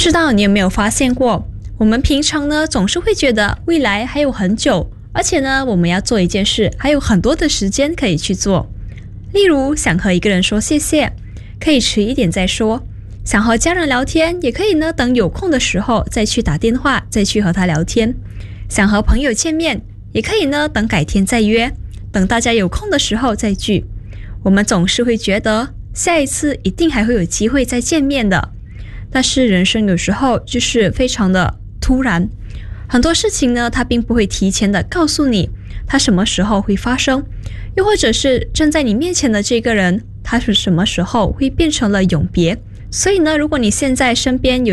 知道你有没有发现过，我们平常呢总是会觉得未来还有很久，而且呢我们要做一件事还有很多的时间可以去做。例如想和一个人说谢谢，可以迟一点再说；想和家人聊天，也可以呢等有空的时候再去打电话，再去和他聊天；想和朋友见面，也可以呢等改天再约，等大家有空的时候再聚。我们总是会觉得下一次一定还会有机会再见面的，但是人生有时候就是非常的突然，很多事情呢它并不会提前的告诉你它什么时候会发生，又或者是站在你面前的这个人他是什么时候会变成了永别。所以呢，如果你现在身边有